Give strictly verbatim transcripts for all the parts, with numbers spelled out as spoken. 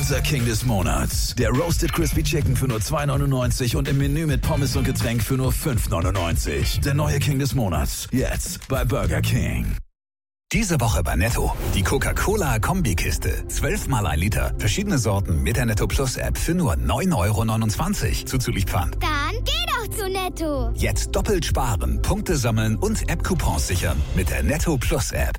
Unser King des Monats. Der Roasted Crispy Chicken für nur zwei neunundneunzig und im Menü mit Pommes und Getränk für nur fünf neunundneunzig. Der neue King des Monats. Jetzt bei Burger King. Diese Woche bei Netto. Die Coca-Cola-Kombikiste. Zwölfmal ein Liter. Verschiedene Sorten mit der Netto Plus App für nur neun Euro neunundzwanzig. Zuzüglich Pfand. Dann geh doch zu Netto. Jetzt doppelt sparen, Punkte sammeln und App-Coupons sichern mit der Netto Plus App.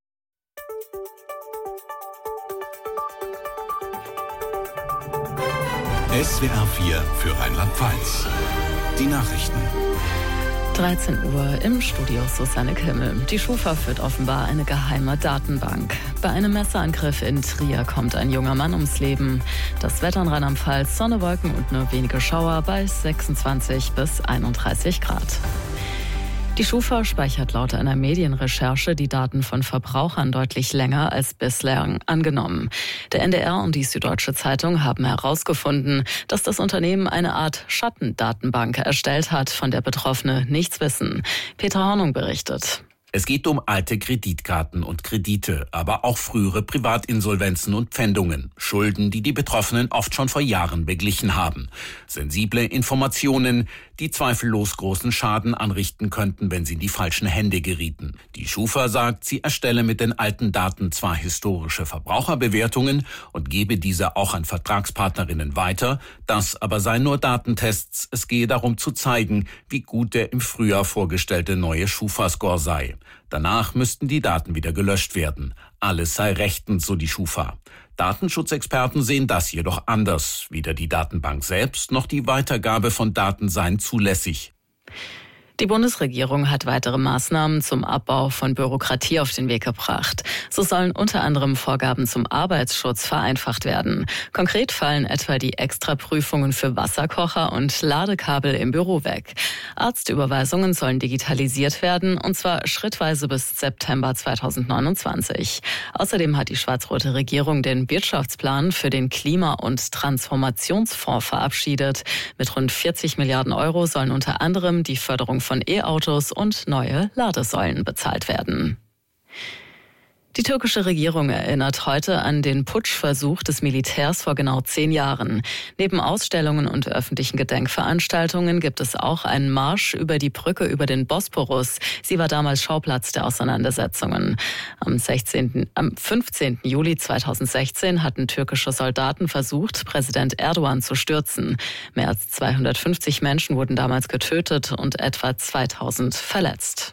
S W R vier für Rheinland-Pfalz. Die Nachrichten. dreizehn Uhr im Studio Susanne Kimmel. Die Schufa führt offenbar eine geheime Datenbank. Bei einem Messerangriff in Trier kommt ein junger Mann ums Leben. Das Wetter in Rheinland-Pfalz, Sonne, Wolken und nur wenige Schauer bei sechsundzwanzig bis einunddreißig Grad. Die Schufa speichert laut einer Medienrecherche die Daten von Verbrauchern deutlich länger als bislang angenommen. Der N D R und die Süddeutsche Zeitung haben herausgefunden, dass das Unternehmen eine Art Schattendatenbank erstellt hat, von der Betroffene nichts wissen. Peter Hornung berichtet. Es geht um alte Kreditkarten und Kredite, aber auch frühere Privatinsolvenzen und Pfändungen. Schulden, die die Betroffenen oft schon vor Jahren beglichen haben. Sensible Informationen, die zweifellos großen Schaden anrichten könnten, wenn sie in die falschen Hände gerieten. Die Schufa sagt, sie erstelle mit den alten Daten zwar historische Verbraucherbewertungen und gebe diese auch an Vertragspartnerinnen weiter, das aber seien nur Datentests. Es gehe darum zu zeigen, wie gut der im Frühjahr vorgestellte neue Schufa-Score sei. Danach müssten die Daten wieder gelöscht werden. Alles sei rechtens, so die Schufa. Datenschutzexperten sehen das jedoch anders. Weder die Datenbank selbst noch die Weitergabe von Daten seien zulässig. Die Bundesregierung hat weitere Maßnahmen zum Abbau von Bürokratie auf den Weg gebracht. So sollen unter anderem Vorgaben zum Arbeitsschutz vereinfacht werden. Konkret fallen etwa die Extraprüfungen für Wasserkocher und Ladekabel im Büro weg. Arztüberweisungen sollen digitalisiert werden, und zwar schrittweise bis September zweitausendneunundzwanzig. Außerdem hat die schwarz-rote Regierung den Wirtschaftsplan für den Klima- und Transformationsfonds verabschiedet. Mit rund vierzig Milliarden Euro sollen unter anderem die Förderung von E-Autos und neue Ladesäulen bezahlt werden. Die türkische Regierung erinnert heute an den Putschversuch des Militärs vor genau zehn Jahren. Neben Ausstellungen und öffentlichen Gedenkveranstaltungen gibt es auch einen Marsch über die Brücke über den Bosporus. Sie war damals Schauplatz der Auseinandersetzungen. Am, sechzehnten, am fünfzehnten Juli zweitausendsechzehn hatten türkische Soldaten versucht, Präsident Erdogan zu stürzen. Mehr als zweihundertfünfzig Menschen wurden damals getötet und etwa zweitausend verletzt.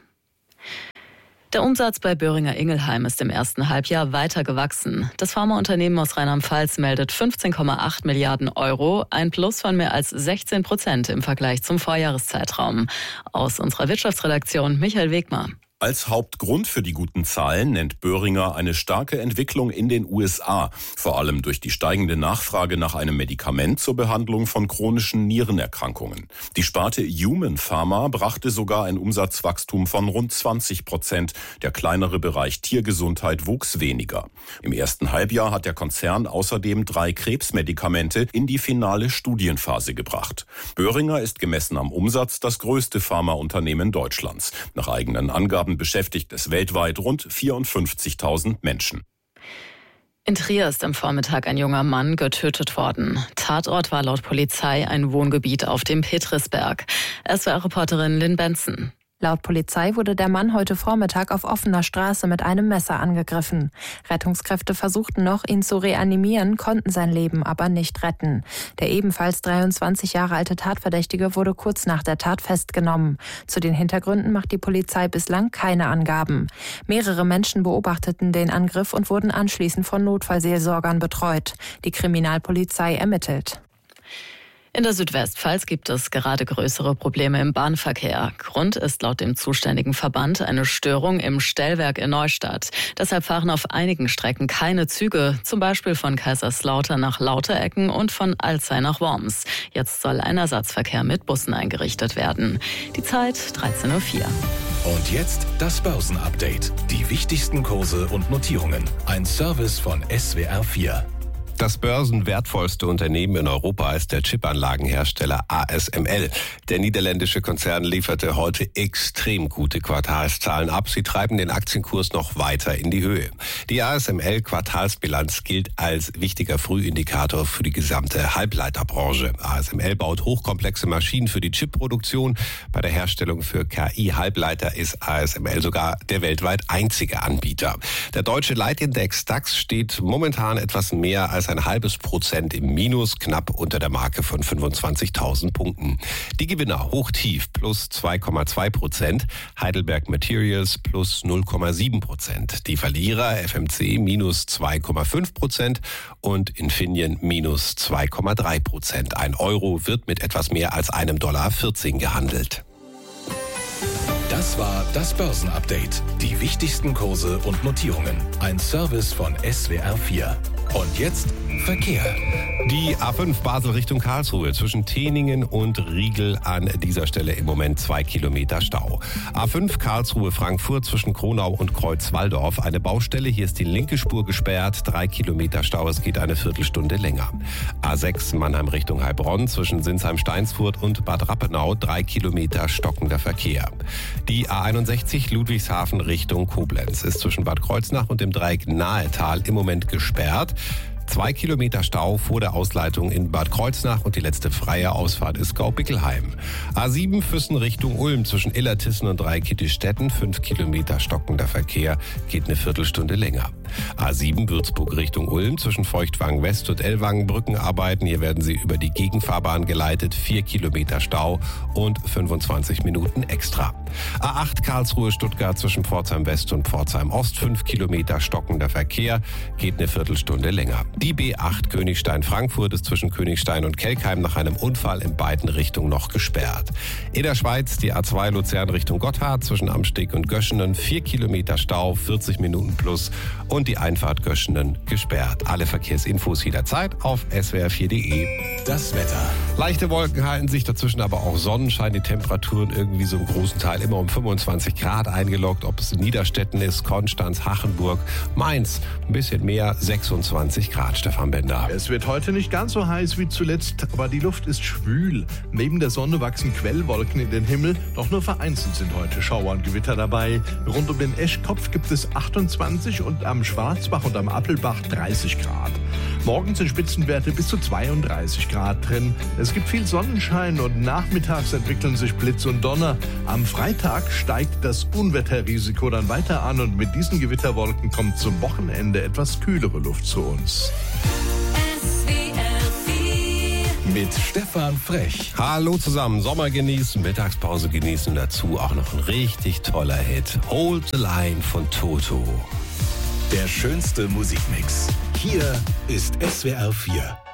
Der Umsatz bei Boehringer Ingelheim ist im ersten Halbjahr weiter gewachsen. Das Pharmaunternehmen aus Rheinland-Pfalz meldet fünfzehn Komma acht Milliarden Euro, ein Plus von mehr als sechzehn Prozent im Vergleich zum Vorjahreszeitraum. Aus unserer Wirtschaftsredaktion Michael Wegmar. Als Hauptgrund für die guten Zahlen nennt Boehringer eine starke Entwicklung in den U S A, vor allem durch die steigende Nachfrage nach einem Medikament zur Behandlung von chronischen Nierenerkrankungen. Die Sparte Human Pharma brachte sogar ein Umsatzwachstum von rund zwanzig Prozent. Der kleinere Bereich Tiergesundheit wuchs weniger. Im ersten Halbjahr hat der Konzern außerdem drei Krebsmedikamente in die finale Studienphase gebracht. Boehringer ist gemessen am Umsatz das größte Pharmaunternehmen Deutschlands. Nach eigenen Angaben beschäftigt es weltweit rund vierundfünfzigtausend Menschen. In Trier ist am Vormittag ein junger Mann getötet worden. Tatort war laut Polizei ein Wohngebiet auf dem Petrisberg. S W R-Reporterin Lynn Benson. Laut Polizei wurde der Mann heute Vormittag auf offener Straße mit einem Messer angegriffen. Rettungskräfte versuchten noch, ihn zu reanimieren, konnten sein Leben aber nicht retten. Der ebenfalls dreiundzwanzig Jahre alte Tatverdächtige wurde kurz nach der Tat festgenommen. Zu den Hintergründen macht die Polizei bislang keine Angaben. Mehrere Menschen beobachteten den Angriff und wurden anschließend von Notfallseelsorgern betreut. Die Kriminalpolizei ermittelt. In der Südwestpfalz gibt es gerade größere Probleme im Bahnverkehr. Grund ist laut dem zuständigen Verband eine Störung im Stellwerk in Neustadt. Deshalb fahren auf einigen Strecken keine Züge, zum Beispiel von Kaiserslautern nach Lauterecken und von Alzey nach Worms. Jetzt soll ein Ersatzverkehr mit Bussen eingerichtet werden. Die Zeit dreizehn Uhr vier. Und jetzt das Börsenupdate. Die wichtigsten Kurse und Notierungen. Ein Service von S W R vier. Das börsenwertvollste Unternehmen in Europa ist der Chipanlagenhersteller A S M L. Der niederländische Konzern lieferte heute extrem gute Quartalszahlen ab. Sie treiben den Aktienkurs noch weiter in die Höhe. Die A S M L-Quartalsbilanz gilt als wichtiger Frühindikator für die gesamte Halbleiterbranche. A S M L baut hochkomplexe Maschinen für die Chipproduktion. Bei der Herstellung für K I-Halbleiter ist A S M L sogar der weltweit einzige Anbieter. Der deutsche Leitindex DAX steht momentan etwas mehr als ein halbes Prozent im Minus, knapp unter der Marke von fünfundzwanzigtausend Punkten. Die Gewinner hochtief plus zwei Komma zwei Prozent, Heidelberg Materials plus null Komma sieben Prozent. Die Verlierer F M C minus zwei Komma fünf Prozent und Infineon minus zwei Komma drei Prozent. Ein Euro wird mit etwas mehr als einem Dollar vierzehn gehandelt. Das war das Börsenupdate. Die wichtigsten Kurse und Notierungen. Ein Service von S W R vier. Und jetzt Verkehr. Die A fünf Basel Richtung Karlsruhe zwischen Teningen und Riegel an dieser Stelle im Moment zwei Kilometer Stau. A fünf Karlsruhe Frankfurt zwischen Kronau und Kreuzwaldorf eine Baustelle. Hier ist die linke Spur gesperrt. Drei Kilometer Stau. Es geht eine Viertelstunde länger. A sechs Mannheim Richtung Heilbronn zwischen Sinsheim-Steinsfurt und Bad Rappenau. Drei Kilometer stockender Verkehr. Die A einundsechzig Ludwigshafen Richtung Koblenz ist zwischen Bad Kreuznach und dem Dreieck Nahetal im Moment gesperrt. Zwei Kilometer Stau vor der Ausleitung in Bad Kreuznach und die letzte freie Ausfahrt ist Gau-Bickelheim. A sieben Füssen Richtung Ulm zwischen Illertissen und Dreikitti-Stetten. Fünf Kilometer stockender Verkehr, geht eine Viertelstunde länger. A sieben Würzburg Richtung Ulm zwischen Feuchtwangen West und Ellwangen Brückenarbeiten. Hier werden sie über die Gegenfahrbahn geleitet. Vier Kilometer Stau und fünfundzwanzig Minuten extra. A acht Karlsruhe Stuttgart zwischen Pforzheim West und Pforzheim Ost. Fünf Kilometer stockender Verkehr, geht eine Viertelstunde länger. Die B acht Königstein-Frankfurt ist zwischen Königstein und Kelkheim nach einem Unfall in beiden Richtungen noch gesperrt. In der Schweiz die A zwei Luzern Richtung Gotthard zwischen Amsteg und Göschenen. Vier Kilometer Stau, vierzig Minuten plus und die Einfahrt Göschenen gesperrt. Alle Verkehrsinfos jederzeit auf S W R vier Punkt de. Das Wetter. Leichte Wolken halten sich, dazwischen aber auch Sonnenschein. Die Temperaturen irgendwie so im großen Teil immer um fünfundzwanzig Grad eingeloggt. Ob es in Niederstetten ist, Konstanz, Hachenburg, Mainz, ein bisschen mehr, sechsundzwanzig Grad. Stefan Bender. Es wird heute nicht ganz so heiß wie zuletzt, aber die Luft ist schwül. Neben der Sonne wachsen Quellwolken in den Himmel, doch nur vereinzelt sind heute Schauer und Gewitter dabei. Rund um den Eschkopf gibt es achtundzwanzig und am Schwarzbach und am Appelbach dreißig Grad. Morgen sind Spitzenwerte bis zu zweiunddreißig Grad drin. Es gibt viel Sonnenschein und nachmittags entwickeln sich Blitz und Donner. Am Freitag steigt das Unwetterrisiko dann weiter an und mit diesen Gewitterwolken kommt zum Wochenende etwas kühlere Luft zu uns. Mit Stefan Frech. Hallo zusammen, Sommer genießen, Mittagspause genießen, dazu auch noch ein richtig toller Hit. Hold the Line von Toto. Der schönste Musikmix. Hier ist S W R vier.